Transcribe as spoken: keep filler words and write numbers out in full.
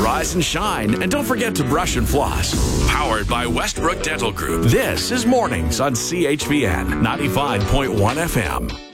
rise and shine. And don't forget to brush and floss. Powered by Westbrook Dental Group. This is Mornings on C H V N ninety-five point one F M.